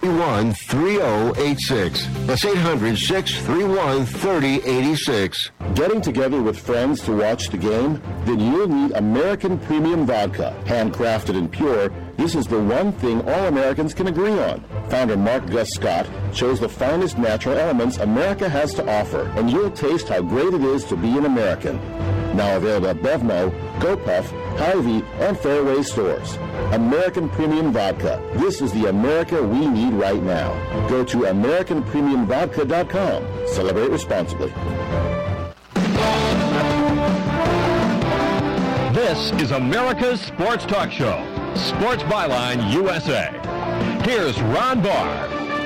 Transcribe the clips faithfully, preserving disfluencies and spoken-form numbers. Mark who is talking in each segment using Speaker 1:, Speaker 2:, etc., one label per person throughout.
Speaker 1: one three zero eight six. That's eight hundred, six three one, three zero eight six.
Speaker 2: Getting together with friends to watch the game? Then you'll need American Premium Vodka. Handcrafted and pure, this is the one thing all Americans can agree on. Founder Mark Gus Scott chose the finest natural elements America has to offer, and you'll taste how great it is to be an American. Now available at Bevmo, GoPuff, Hy-Vee, and Fairway stores. American Premium Vodka. This is the America we need right now. Go to American Premium Vodka dot com. Celebrate responsibly.
Speaker 3: This is America's Sports Talk Show, Sports Byline U S A. Here's Ron Barr.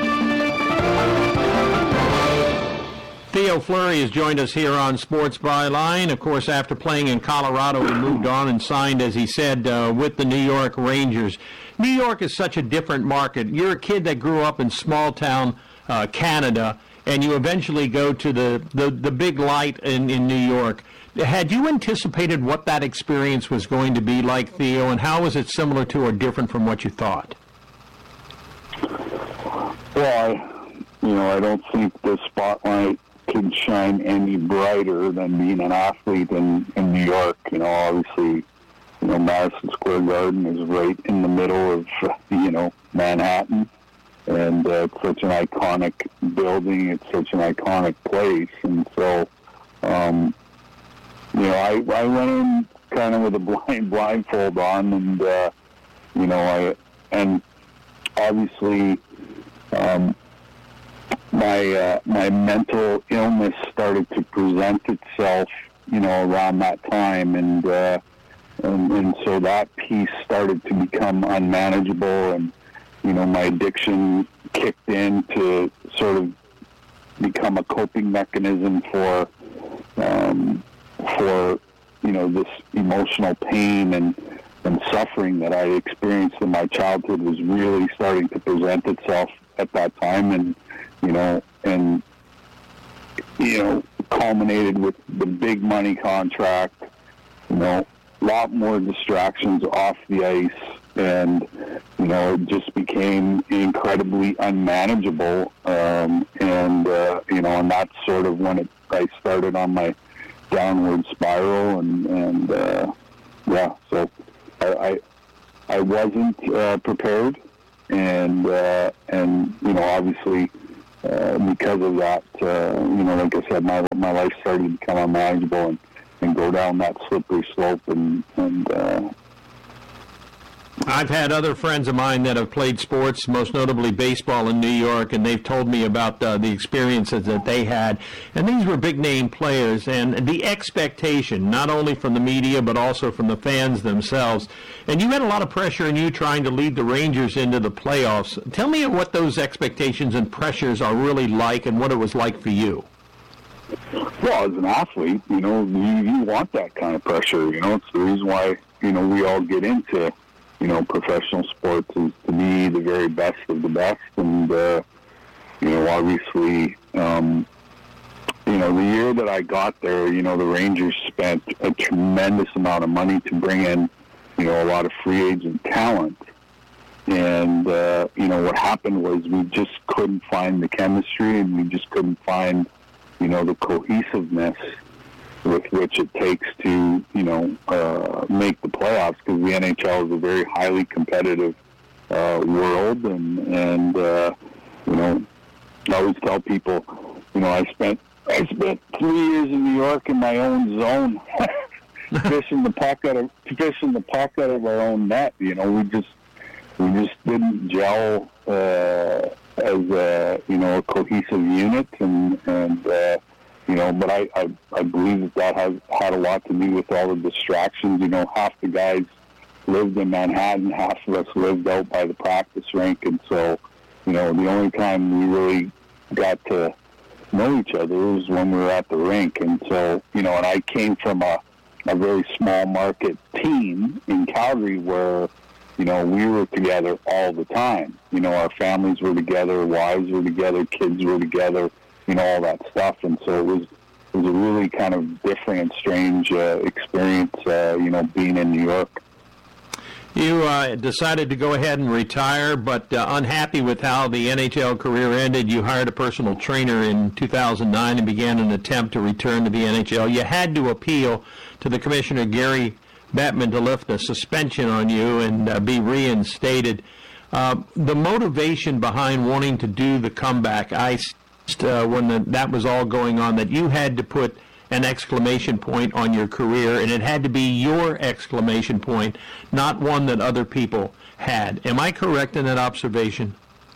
Speaker 4: Theo Fleury has joined us here on Sports Byline. Of course, after playing in Colorado, he moved on and signed, as he said, uh, with the New York Rangers. New York is such a different market. You're a kid that grew up in small-town uh, Canada, and you eventually go to the, the, the big light in, in New York. Had you anticipated what that experience was going to be like, Theo, and how was it similar to or different from what you thought?
Speaker 5: Well, I, you know, I don't think the spotlight could shine any brighter than being an athlete in, in New York. You know, obviously, you know, Madison Square Garden is right in the middle of, you know, Manhattan. And uh, it's such an iconic building. It's such an iconic place. And so, um, you know, I, I went in kind of with a blind blindfold on. And, uh, you know, I, and obviously, um, my uh, my mental illness started to present itself, you know, around that time, and uh, and, and so that piece started to become unmanageable, and you know, my addiction kicked in to sort of become a coping mechanism for um, for you know, this emotional pain and and suffering that I experienced in my childhood was really starting to present itself at that time, and you know, and, you know, culminated with the big money contract, you know, a lot more distractions off the ice, and, you know, it just became incredibly unmanageable, um, and, uh, you know, and that's sort of when it, I started on my downward spiral, and, and uh, yeah, so I, I, I wasn't uh, prepared, and, uh, and, you know, obviously, Uh, because of that, uh, you know, like I said, my my life started to become unmanageable and, and go down that slippery slope. And, and uh,
Speaker 4: I've had other friends of mine that have played sports, most notably baseball in New York, and they've told me about uh, the experiences that they had. And these were big-name players, and the expectation, not only from the media but also from the fans themselves. And you had a lot of pressure in you trying to lead the Rangers into the playoffs. Tell me what those expectations and pressures are really like and what it was like for you.
Speaker 5: Well, as an athlete, you know, you, you want that kind of pressure. You know, it's the reason why, you know, we all get into, you know, professional sports, is to be the very best of the best. And, uh, you know, obviously, um, you know, the year that I got there, you know, the Rangers spent a tremendous amount of money to bring in, you know, a lot of free agent talent. And, uh, you know, what happened was we just couldn't find the chemistry, and we just couldn't find, you know, the cohesiveness with which it takes to, you know, uh, make the playoffs, because the N H L is a very highly competitive uh, world. And, and uh, you know, I always tell people, you know, I spent I spent three years in New York in my own zone, fishing the puck out of fishing the puck out of our own net. You know, we just we just didn't gel uh, as a, you know, a cohesive unit, and and uh, you know, but I, I I believe that that has had a lot to do with all the distractions. You know, half the guys lived in Manhattan, half of us lived out by the practice rink, and so, you know, the only time we really got to know each other was when we were at the rink. And so, you know, and I came from a, a very small market team in Calgary where, you know, we were together all the time. You know, our families were together, wives were together, kids were together, you know, all that stuff. And so it was, it was a really kind of different and strange uh, experience, uh, you know, being in New York.
Speaker 4: You uh, decided to go ahead and retire, but uh, unhappy with how the N H L career ended, you hired a personal trainer in two thousand nine and began an attempt to return to the N H L. You had to appeal to the commissioner, Gary Bettman, to lift the suspension on you and uh, be reinstated. Uh, the motivation behind wanting to do the comeback, I, uh, when the, that was all going on, that you had to put an exclamation point on your career, and it had to be your exclamation point, not one that other people had. Am I correct in that observation?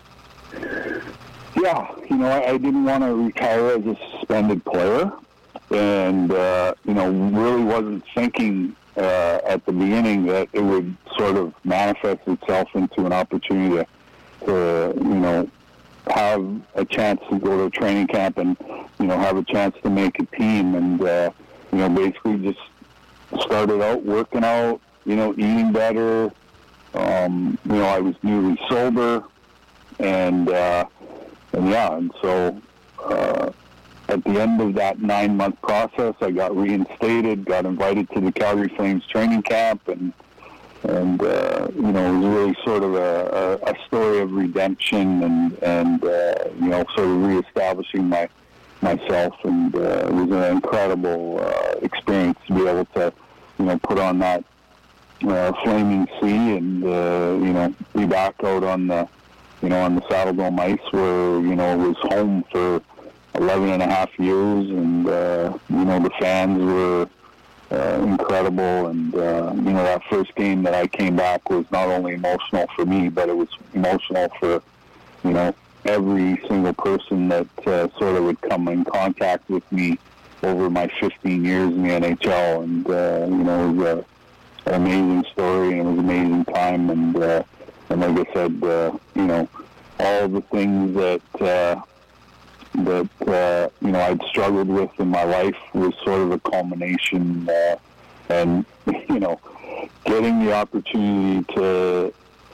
Speaker 5: Yeah, you know, I, I didn't want to retire as a suspended player, and, uh, you know, really wasn't thinking uh, at the beginning that it would sort of manifest itself into an opportunity to, to you know, have a chance to go to training camp and, you know, have a chance to make a team. And, uh, you know, basically just started out working out, you know, eating better. Um, you know, I was newly sober. And, uh, and yeah, and so uh, at the end of that nine-month process, I got reinstated, got invited to the Calgary Flames training camp, and And, uh, you know, it was really sort of a, a, a story of redemption and, and uh, you know, sort of reestablishing my, myself. And uh, it was an incredible uh, experience to be able to, you know, put on that uh, flaming sea and, uh, you know, be back out on the, you know, on the Saddledome ice where, you know, it was home for eleven and a half years. And, uh, you know, the fans were Uh, incredible, and uh, you know, that first game that I came back was not only emotional for me, but it was emotional for, you know, every single person that uh, sort of would come in contact with me over my fifteen years in the N H L, and uh, you know, it was a, an amazing story, and it was an amazing time, and uh, and like I said, uh, you know, all the things that uh, that, uh, you know, I'd struggled with in my life was sort of a culmination, uh, and, you know, getting the opportunity to,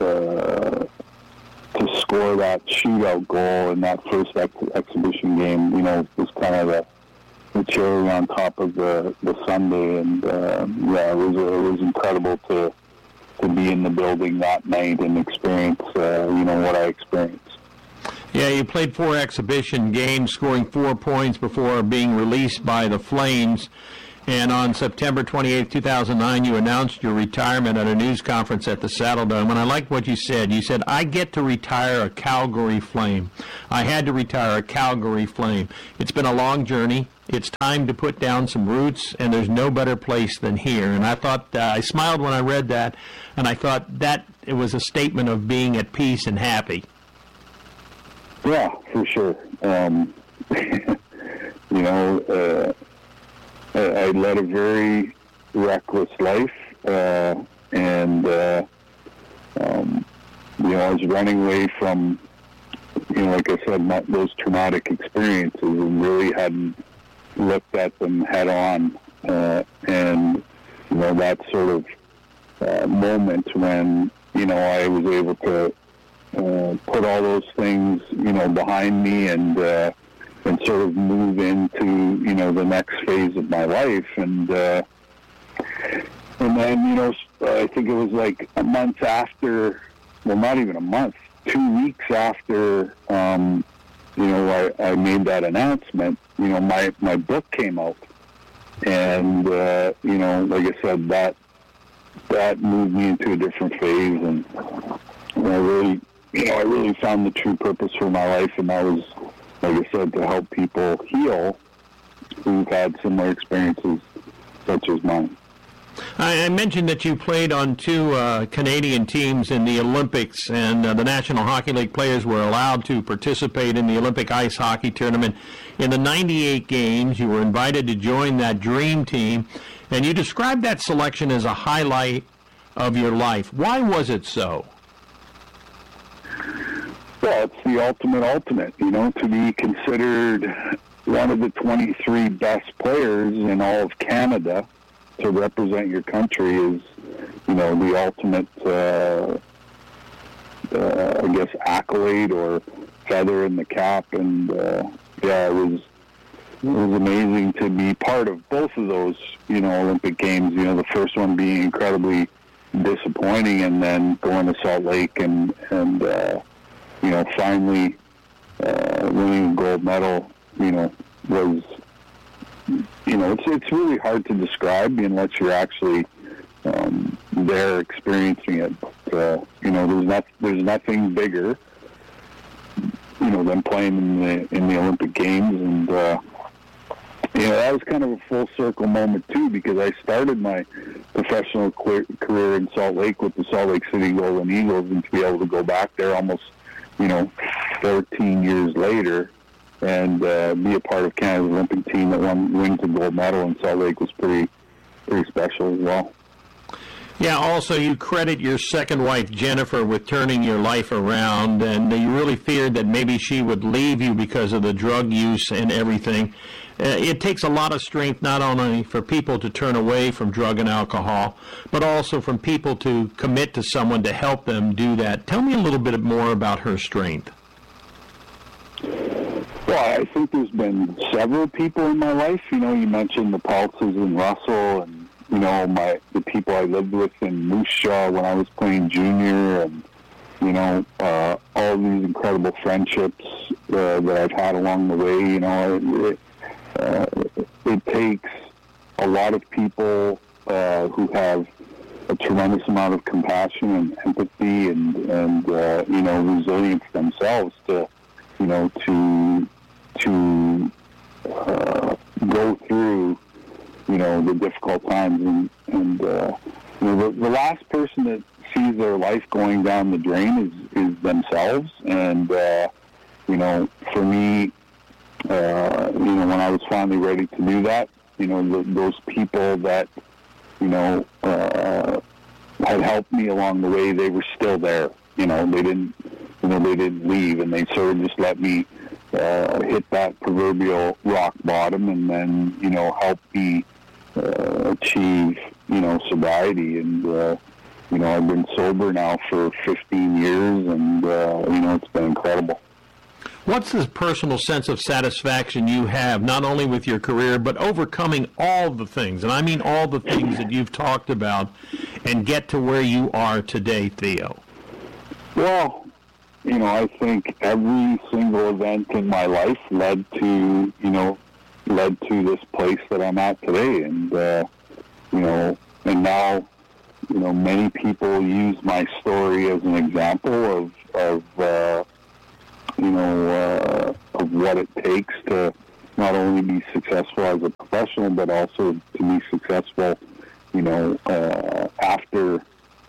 Speaker 5: uh, to score that shootout goal in that first ex- exhibition game, you know, was kind of the, the cherry on top of the, the Sunday, and, uh, yeah, it was, it was incredible to, to be in the building that night and experience, uh, you know, what I experienced.
Speaker 4: Yeah, you played four exhibition games, scoring four points before being released by the Flames. And on September twenty-eighth, two thousand nine, you announced your retirement at a news conference at the Saddledome. And I like what you said. You said, I get to retire a Calgary Flame. I had to retire a Calgary Flame. It's been a long journey. It's time to put down some roots, and there's no better place than here. And I thought, uh, I smiled when I read that, and I thought that it was a statement of being at peace and happy.
Speaker 5: Yeah, for sure. Um, you know, uh, I, I led a very reckless life, uh, and, uh, um, you know, I was running away from, you know, like I said, not those traumatic experiences, and really hadn't looked at them head on. Uh, and, you know, that sort of uh, moment when, you know, I was able to Uh, put all those things, you know, behind me, and uh, and sort of move into, you know, the next phase of my life, and uh, and then, you know, I think it was like a month after, well, not even a month, two weeks after, um, you know, I, I made that announcement. You know, my my book came out, and uh, you know, like I said, that that moved me into a different phase, and you know, really. You know, I really found the true purpose for my life, and that was, like I said, to help people heal who've had similar experiences such as mine.
Speaker 4: I, I mentioned that you played on two uh, Canadian teams in the Olympics, and uh, the National Hockey League players were allowed to participate in the Olympic ice hockey tournament. In the ninety-eight games, you were invited to join that dream team, and you described that selection as a highlight of your life. Why was it so?
Speaker 5: Well, it's the ultimate ultimate, you know, to be considered one of the twenty-three best players in all of Canada to represent your country is, you know, the ultimate, uh, uh, I guess, accolade or feather in the cap. And, uh, yeah, it was, it was amazing to be part of both of those, you know, Olympic Games, you know, the first one being incredibly disappointing, and then going to Salt Lake and and uh, you know finally uh, winning a gold medal, you know, was you know it's it's really hard to describe unless you're actually um, there experiencing it. But, uh, you know, there's not there's nothing bigger, you know, than playing in the in the Olympic Games, and uh, you know that was kind of a full circle moment too, because I started my professional career in Salt Lake with the Salt Lake City Golden Eagles, and to be able to go back there almost, you know, fourteen years later and uh, be a part of Canada's Olympic team that won wins a gold medal in Salt Lake was pretty pretty special as well.
Speaker 4: Yeah, also you credit your second wife, Jennifer, with turning your life around, and you really feared that maybe she would leave you because of the drug use and everything. Uh, it takes a lot of strength not only for people to turn away from drug and alcohol, but also from people to commit to someone to help them do that. Tell me a little bit more about her strength.
Speaker 5: Well, I think there's been several people in my life. You know, you mentioned the Peltzes and Russell, and you know, my the people I lived with in Moose Jaw when I was playing junior, and you know, uh, all these incredible friendships uh, that I've had along the way. You know, it, uh, it takes a lot of people uh, who have a tremendous amount of compassion and empathy and and uh, you know, resilience themselves to you know to to uh, go through, you know, the difficult times. And, and uh, you know, the, the last person that sees their life going down the drain is, is themselves. And, uh, you know, for me, uh, you know, when I was finally ready to do that, you know, the, those people that, you know, uh, had helped me along the way, they were still there. You know, they didn't, you know, they didn't leave, and they sort of just let me uh, hit that proverbial rock bottom, and then, you know, help me uh, achieve, you know, sobriety. And, uh, you know, I've been sober now for fifteen years, and, uh, you know, it's been incredible.
Speaker 4: What's the personal sense of satisfaction you have, not only with your career, but overcoming all the things, and I mean all the things that you've talked about, and get to where you are today, Theo?
Speaker 5: Well, you know, I think every single event in my life led to, you know, led to this place that I'm at today. And, uh, you know, and now, you know, many people use my story as an example of, of uh, you know, uh, of what it takes to not only be successful as a professional, but also to be successful, you know, uh, after,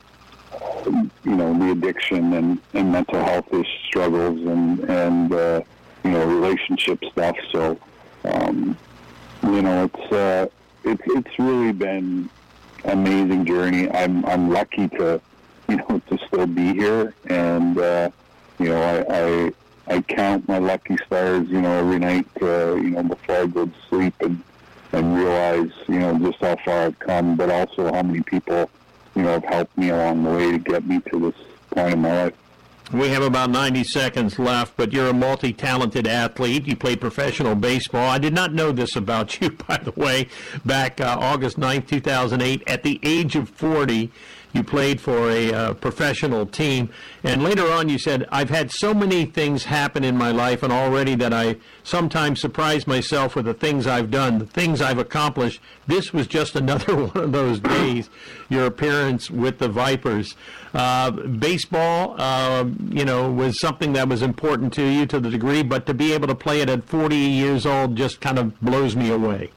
Speaker 5: you know, the addiction and, and mental health struggles and, and uh, you know, relationship stuff. So, um, you know, it's, uh, it's, it's really been an amazing journey. I'm, I'm lucky to, you know, to still be here. And, uh, you know, I, I, I count my lucky stars, you know, every night, uh, you know, before I go to sleep, and, and realize, you know, just how far I've come, but also how many people, you know, have helped me along the way to get me to this point in my life.
Speaker 4: We have about ninety seconds left, but you're a multi-talented athlete. You played professional baseball. I did not know this about you, by the way. Back uh, August ninth, two thousand eight, at the age of forty, you played for a uh, professional team. And later on you said, I've had so many things happen in my life, and already that I sometimes surprise myself with the things I've done, the things I've accomplished. This was just another one of those days, your appearance with the Vipers. Uh, baseball, uh, you know, was something that was important to you to the degree, but to be able to play it at forty years old just kind of blows me away.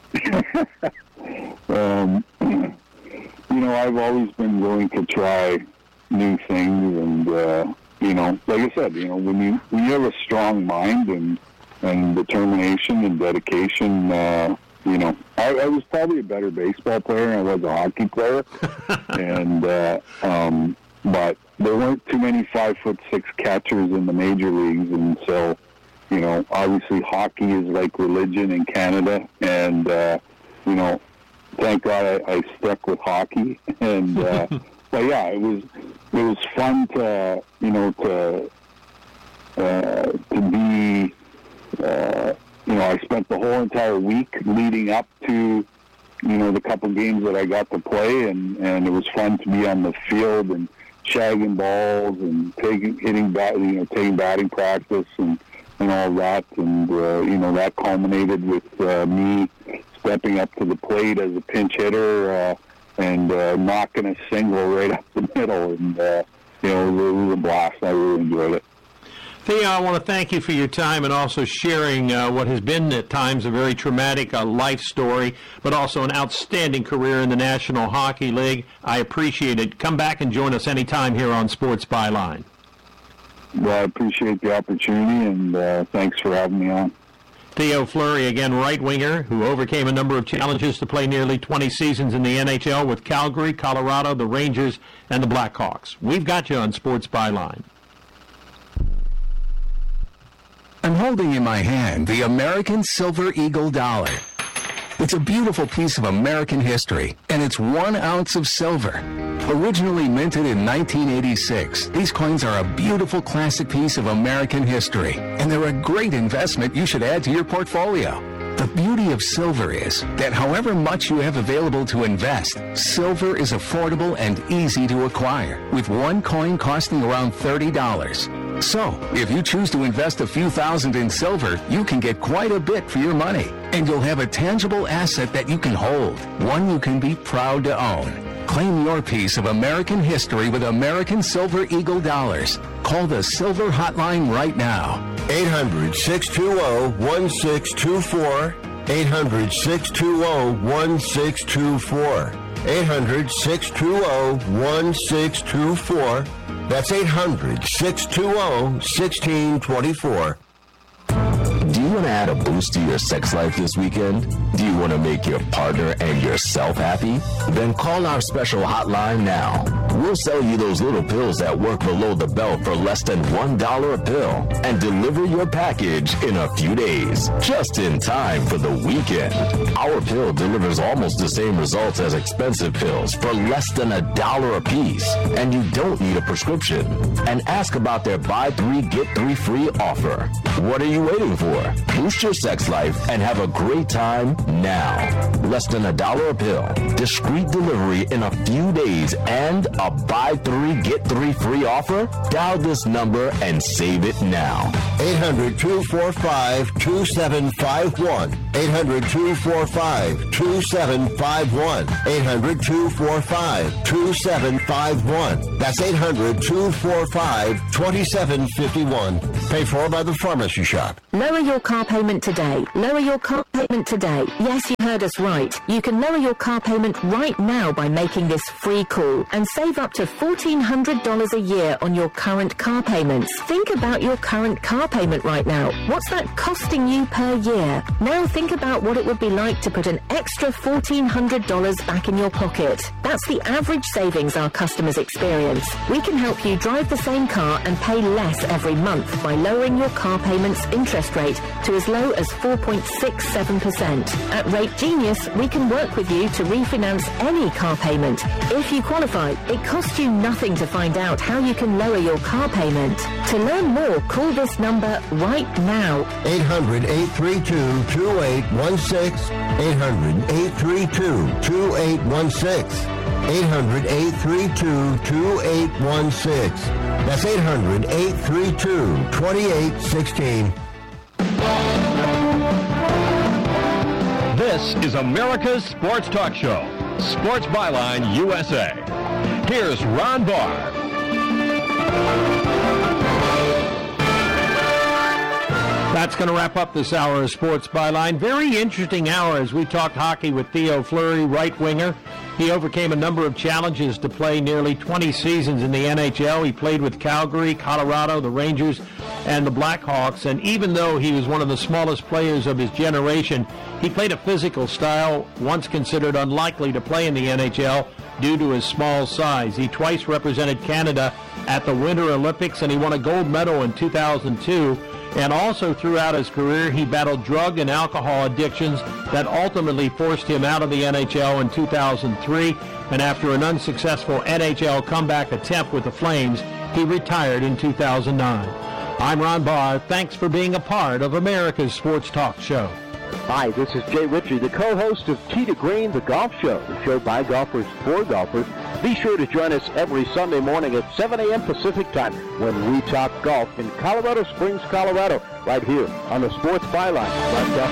Speaker 5: um, you know, I've always been willing to try new things, and uh, you know, like I said, you know, when you when you have a strong mind and and determination and dedication, uh, you know, I, I was probably a better baseball player than I was a hockey player, and uh, um, but there weren't too many five foot six catchers in the major leagues, and so, you know, obviously hockey is like religion in Canada, and uh, you know, thank God I, I stuck with hockey, and uh, but yeah, it was it was fun to, you know, to uh, to be. Uh, you know, I spent the whole entire week leading up to, you know, the couple games that I got to play, and, and it was fun to be on the field and shagging balls and taking hitting bat, you know, taking batting practice and, and all that. And uh, you know, that culminated with uh, me stepping up to the plate as a pinch hitter uh, and uh, knocking a single right up the middle. And uh, you know, it was a blast. I really enjoyed it.
Speaker 4: Theo, I want to thank you for your time and also sharing uh, what has been at times a very traumatic uh, life story, but also an outstanding career in the National Hockey League. I appreciate it. Come back and join us anytime here on Sports Byline.
Speaker 5: Well, I appreciate the opportunity, and uh, thanks for having me on.
Speaker 4: Theo Fleury, again, right winger, who overcame a number of challenges to play nearly twenty seasons in the N H L with Calgary, Colorado, the Rangers, and the Blackhawks. We've got you on Sports Byline.
Speaker 6: I'm holding in my hand the American Silver Eagle dollar. It's a beautiful piece of American history, and it's one ounce of silver. Originally minted in nineteen eighty-six, these coins are a beautiful classic piece of American history, and they're a great investment you should add to your portfolio. The beauty of silver is that however much you have available to invest, silver is affordable and easy to acquire, with one coin costing around thirty dollars. So, if you choose to invest a few thousand in silver, you can get quite a bit for your money, and you'll have a tangible asset that you can hold, one you can be proud to own. Claim your piece of American history with American Silver Eagle dollars. Call the Silver Hotline right now.
Speaker 1: eight hundred, six two zero, one six two four. eight hundred, six two zero, one six two four. eight hundred, six two zero, one six two four. That's eight hundred, six two zero, one six two four.
Speaker 2: Do you want to add a boost to your sex life this weekend? Do you want to make your partner and yourself happy? Then call our special hotline now. We'll sell you those little pills that work below the belt for less than one dollar a pill and deliver your package in a few days, just in time for the weekend. Our pill delivers almost the same results as expensive pills for less than a dollar a piece, and you don't need a prescription. And ask about their buy three, get three free offer. What are you waiting for? Boost your sex life and have a great time now. Less than a dollar a pill, discreet delivery in a few days, and a buy three, get three free offer? Dial this number and save it now.
Speaker 1: eight hundred, two four five, two seven five one. eight hundred, two four five, two seven five one. eight hundred, two four five, two seven five one. That's eight hundred, two four five, two seven five one. Paid for by the Pharmacy Shop.
Speaker 7: Lower your car payment today. Lower your car payment today. Yes, you heard us right. You can lower your car payment right now by making this free call and save up to fourteen hundred dollars a year on your current car payments. Think about your current car payment right now. What's that costing you per year? Now think about what it would be like to put an extra fourteen hundred dollars back in your pocket. That's the average savings our customers experience. We can help you drive the same car and pay less every month by lowering your car payment's interest rate to as low as four point six seven percent. At Rate Genius, we can work with you to refinance any car payment. If you qualify, it costs you nothing to find out how you can lower your car payment. To learn more, call this number right now.
Speaker 1: eight hundred, eight three two, two eight one six. eight hundred, eight three two, two eight one six. eight hundred, eight three two, two eight one six. That's eight hundred, eight three two, two eight one six.
Speaker 3: This is America's Sports Talk Show, Sports Byline U S A. Here's Ron Barr.
Speaker 4: That's going to wrap up this hour of Sports Byline. Very interesting hour as we talked hockey with Theo Fleury, right winger. He overcame a number of challenges to play nearly twenty seasons in the N H L. He played with Calgary, Colorado, the Rangers, and the Blackhawks. And even though he was one of the smallest players of his generation, he played a physical style once considered unlikely to play in the N H L due to his small size. He twice represented Canada at the Winter Olympics, and he won a gold medal in two thousand two. And also throughout his career, he battled drug and alcohol addictions that ultimately forced him out of the N H L in two thousand three. And after an unsuccessful N H L comeback attempt with the Flames, he retired in two thousand nine. I'm Ron Barr. Thanks for being a part of America's Sports Talk Show.
Speaker 8: Hi, this is Jay Ritchie, the co-host of Tee to Green, the golf show, the show by golfers for golfers. Be sure to join us every Sunday morning at seven a.m. Pacific time when we talk golf in Colorado Springs, Colorado, right here on the Sports Byline.